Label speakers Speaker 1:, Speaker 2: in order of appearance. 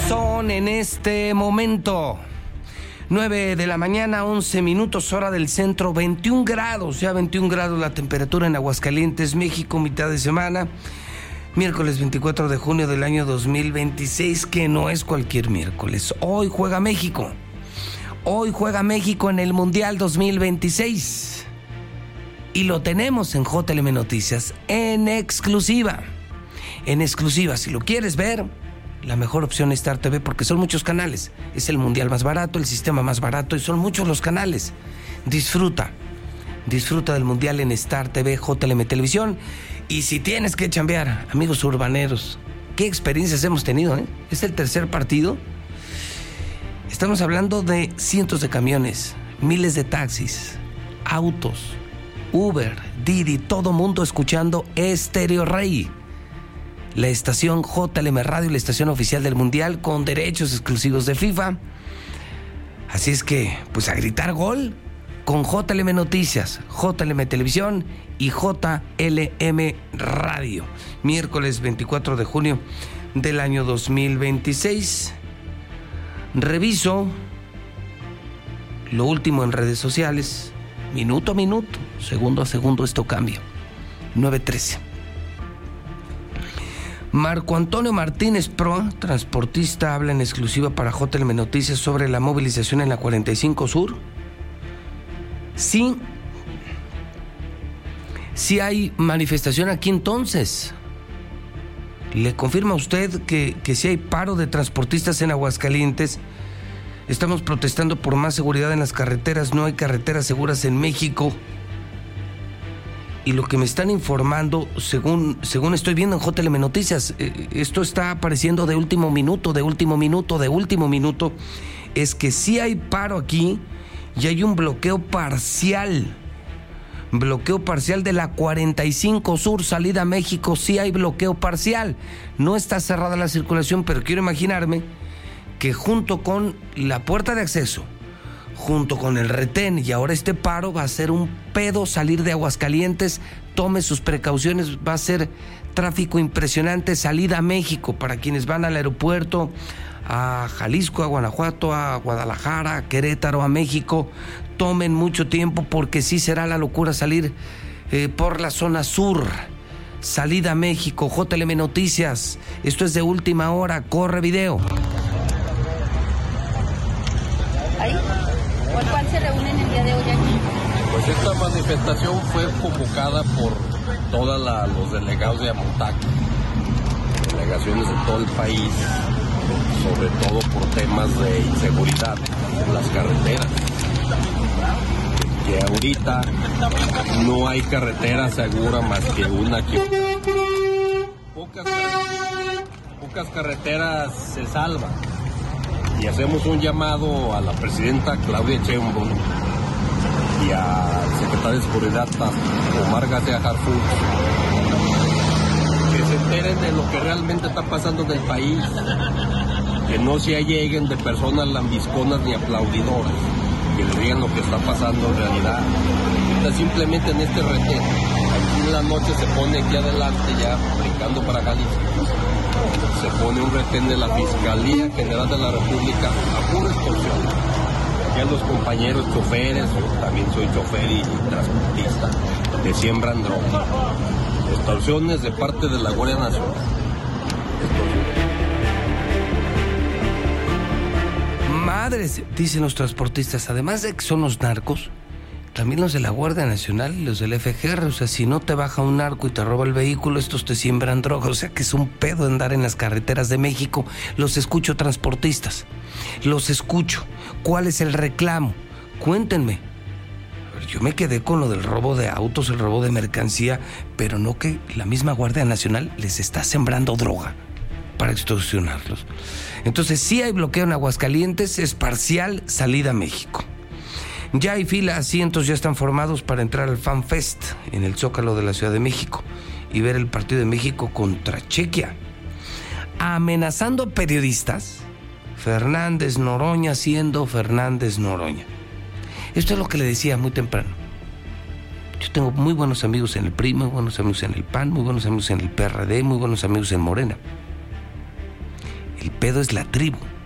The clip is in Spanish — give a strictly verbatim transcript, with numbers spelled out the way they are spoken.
Speaker 1: Son en este momento nueve de la mañana, once minutos, hora del centro, veintiún grados, ya veintiún grados la temperatura en Aguascalientes, México, mitad de semana, miércoles veinticuatro de junio del año dos mil veintiséis, que no es cualquier miércoles. Hoy juega México, hoy juega México en el Mundial dos mil veintiséis y lo tenemos en J L M Noticias, en exclusiva, en exclusiva, si lo quieres ver. La mejor opción es Star T V porque son muchos canales. Es el mundial más barato, el sistema más barato y son muchos los canales. Disfruta, disfruta del mundial en Star T V, J L M Televisión. Y si tienes que chambear, amigos urbaneros, qué experiencias hemos tenido, ¿eh? Es el tercer partido. Estamos hablando de cientos de camiones, miles de taxis, autos, Uber, Didi, todo mundo escuchando Estéreo Rey. La estación J L M Radio, la estación oficial del Mundial, con derechos exclusivos de FIFA. Así es que, pues a gritar gol con J L M Noticias, J L M Televisión y J L M Radio. Miércoles veinticuatro de junio del año dos mil veintiséis. Reviso lo último en redes sociales. Minuto a minuto, segundo a segundo, esto cambia. nueve trece. Marco Antonio Martínez Pro, transportista, habla en exclusiva para J L M Noticias sobre la movilización en la cuarenta y cinco Sur. Sí, sí hay manifestación aquí entonces. ¿Le confirma usted que, que sí hay paro de transportistas en Aguascalientes? Estamos protestando por más seguridad en las carreteras, no hay carreteras seguras en México. Y lo que me están informando, según, según estoy viendo en J L M Noticias, eh, esto está apareciendo de último minuto, de último minuto, de último minuto, es que sí hay paro aquí y hay un bloqueo parcial. Bloqueo parcial de la cuarenta y cinco Sur, salida a México, sí hay bloqueo parcial. No está cerrada la circulación, pero quiero imaginarme que junto con la puerta de acceso, junto con el retén y ahora este paro, va a ser un pedo salir de Aguascalientes. Tome sus precauciones, va a ser tráfico impresionante, salida a México para quienes van al aeropuerto, a Jalisco, a Guanajuato, a Guadalajara, a Querétaro, a México. Tomen mucho tiempo porque sí será la locura salir eh, por la zona sur. Salida a México, J L M Noticias. Esto es de última hora, corre video.
Speaker 2: ¿Ahí? ¿Por cuál se reúnen el día de hoy aquí?
Speaker 3: Pues esta manifestación fue convocada por todos los delegados de Amontac, delegaciones de todo el país, sobre todo por temas de inseguridad en las carreteras. Que ahorita no hay carretera segura más que una aquí. Pocas, pocas carreteras se salvan. Y hacemos un llamado a la presidenta Claudia Sheinbaum y al secretario de Seguridad Omar García Harfuch que se enteren de lo que realmente está pasando en el país, que no se alleguen de personas lambisconas ni aplaudidoras, que les digan lo que está pasando en realidad. Está simplemente en este retén, aquí en la noche se pone aquí adelante ya brincando para Jalisco. Se pone un retén de la Fiscalía General de la República a pura extorsión. Ya los compañeros choferes, yo también soy chofer y transportista, que siembran droga. Extorsiones de parte de la Guardia Nacional.
Speaker 1: Madres, dicen los transportistas, además de que son los narcos, también los de la Guardia Nacional y los del F G R. O sea, si no te baja un narco y te roba el vehículo, estos te siembran droga. O sea, que es un pedo andar en las carreteras de México. Los escucho, transportistas, los escucho. ¿Cuál es el reclamo? Cuéntenme. Yo me quedé con lo del robo de autos, el robo de mercancía, pero no que la misma Guardia Nacional les está sembrando droga para extorsionarlos. Entonces, sí hay bloqueo en Aguascalientes, es parcial, salida a México. Ya hay fila, asientos ya están formados para entrar al Fan Fest en el Zócalo de la Ciudad de México y ver el partido de México contra Chequia. Amenazando periodistas, Fernández Noroña siendo Fernández Noroña. Esto es lo que le decía muy temprano. Yo tengo muy buenos amigos en el P R I, muy buenos amigos en el P A N, muy buenos amigos en el P R D, muy buenos amigos en Morena. El pedo es la tribu.